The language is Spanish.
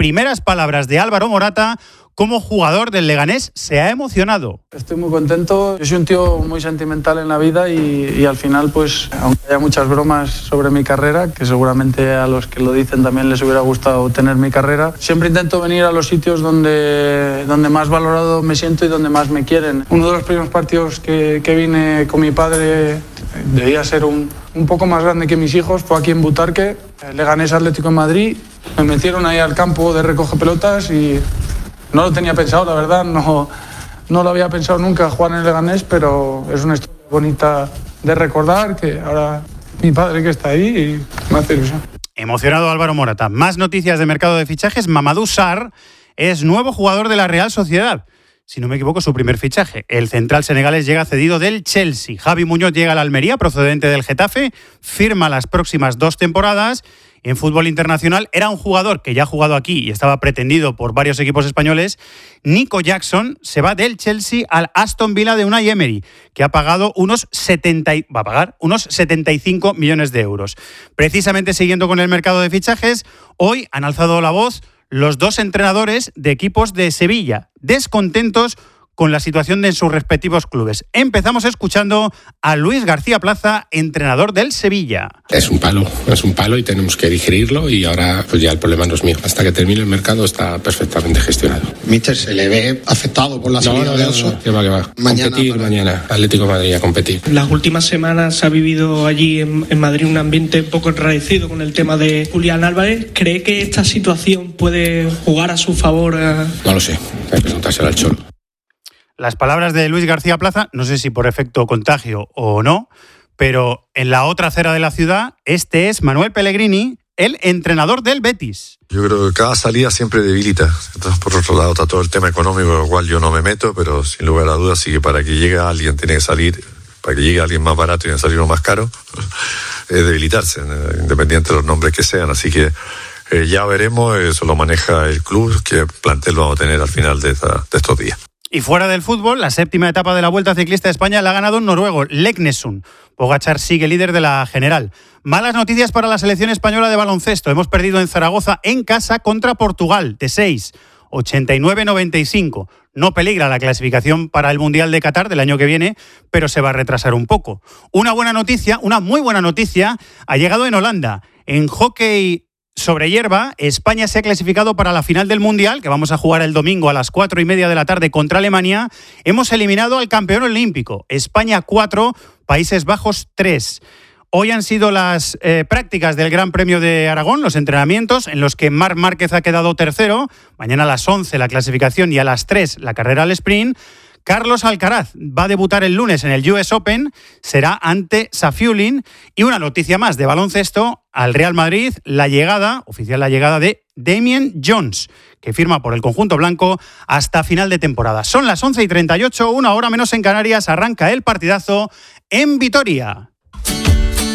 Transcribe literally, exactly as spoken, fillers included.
primeras palabras de Álvaro Morata como jugador del Leganés. Se ha emocionado. Estoy muy contento. Yo soy un tío muy sentimental en la vida y, y al final, pues, aunque haya muchas bromas sobre mi carrera, que seguramente a los que lo dicen también les hubiera gustado tener mi carrera, siempre intento venir a los sitios donde, donde más valorado me siento y donde más me quieren. Uno de los primeros partidos que, que vine con mi padre, debía ser un, un poco más grande que mis hijos, fue aquí en Butarque, Leganés Atlético de Madrid. Me metieron ahí al campo de recoge pelotas y no lo tenía pensado, la verdad, no, no lo había pensado nunca jugar en el Leganés, pero es una historia bonita de recordar, que ahora mi padre que está ahí y me hace ilusión. Emocionado Álvaro Morata. Más noticias de mercado de fichajes. Mamadou Sarr es nuevo jugador de la Real Sociedad. Si no me equivoco, su primer fichaje. El central senegalés llega cedido del Chelsea. Javi Muñoz llega a la Almería, procedente del Getafe, firma las próximas dos temporadas. En fútbol internacional era un jugador que ya ha jugado aquí y estaba pretendido por varios equipos españoles. Nico Jackson se va del Chelsea al Aston Villa de Unai Emery, que ha pagado unos setenta, va a pagar unos setenta y cinco millones de euros. Precisamente siguiendo con el mercado de fichajes, hoy han alzado la voz los dos entrenadores de equipos de Sevilla, descontentos con la situación de sus respectivos clubes. Empezamos escuchando a Luis García Plaza, entrenador del Sevilla. Es un palo, es un palo y tenemos que digerirlo y ahora pues ya el problema no es mío. Hasta que termine el mercado está perfectamente gestionado. Míster, ¿se le ve afectado por la salida no, no, de no, Ansu? No, que va, que va. Mañana, competir para... mañana, Atlético de Madrid a competir. Las últimas semanas se ha vivido allí en, en Madrid un ambiente un poco enrarecido con el tema de Julián Álvarez. ¿Cree que esta situación puede jugar a su favor? A... No lo sé, hay que preguntárselo al Cholo. Las palabras de Luis García Plaza, no sé si por efecto contagio o no, pero en la otra acera de la ciudad, este es Manuel Pellegrini, el entrenador del Betis. Yo creo que cada salida siempre debilita. Entonces, por otro lado, está todo el tema económico, lo cual yo no me meto, pero sin lugar a dudas, sí que para que llegue alguien tiene que salir, para que llegue alguien más barato y tiene que salir uno más caro, es debilitarse, independiente de los nombres que sean. Así que eh, ya veremos, eso lo maneja el club, qué plantel vamos a tener al final de, esta, de estos días. Y fuera del fútbol, la séptima etapa de la Vuelta Ciclista de España la ha ganado un noruego, Leknesund. Pogačar sigue líder de la general. Malas noticias para la selección española de baloncesto. Hemos perdido en Zaragoza en casa contra Portugal, de seis, ochenta y nueve a noventa y cinco. No peligra la clasificación para el Mundial de Qatar del año que viene, pero se va a retrasar un poco. Una buena noticia, una muy buena noticia, ha llegado en Holanda. En hockey sobre hierba, España se ha clasificado para la final del Mundial, que vamos a jugar el domingo a las cuatro y media de la tarde contra Alemania. Hemos eliminado al campeón olímpico. España cuatro, Países Bajos tres. Hoy han sido las eh, prácticas del Gran Premio de Aragón, los entrenamientos, en los que Marc Márquez ha quedado tercero. Mañana a las once la clasificación y a las tres la carrera al sprint. Carlos Alcaraz va a debutar el lunes en el U S Open, será ante Safiullin. Y una noticia más de baloncesto, al Real Madrid, la llegada, oficial la llegada de Damian Jones, que firma por el conjunto blanco hasta final de temporada. Son las once y treinta y ocho, una hora menos en Canarias, arranca el partidazo en Vitoria.